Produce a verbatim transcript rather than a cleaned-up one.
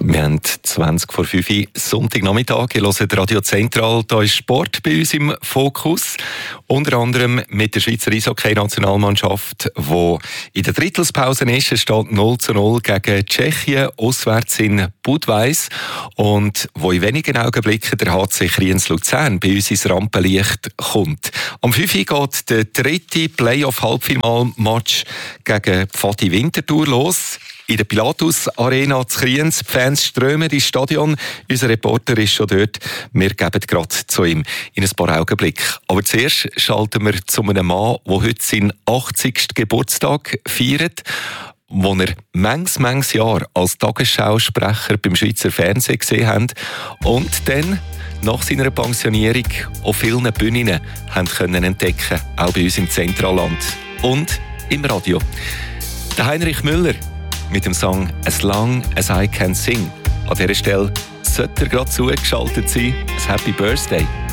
Wir haben zwanzig vor fünf Uhr Sonntagnachmittag. Ihr hört Radio Zentral. Da ist Sport bei uns im Fokus. Unter anderem mit der Schweizer Eishockey-Nationalmannschaft, die in der Drittelspause ist. Es steht null zu null gegen Tschechien, auswärts in Budweis. Und wo in wenigen Augenblicken der H C Kriens-Luzern bei uns ins Rampenlicht kommt. Am fünf Uhr geht der dritte Playoff-Halbfinal-Match gegen Pfadi Winterthur los. In der Pilatus Arena zu Kriens. Die Fans strömen ins Stadion. Unser Reporter ist schon dort. Wir geben gerade zu ihm in ein paar Augenblicken. Aber zuerst schalten wir zu einem Mann, der heute seinen achtzigsten Geburtstag feiert, wo er manches, manches Jahr als Tagesschausprecher beim Schweizer Fernsehen gesehen hat und dann nach seiner Pensionierung auf vielen Bühnen haben können entdecken, auch bei uns im Zentralland und im Radio. Der Heinrich Müller mit dem Song «As Long As I Can Sing». An dieser Stelle sollte er gerade zugeschaltet sein. Ein Happy Birthday.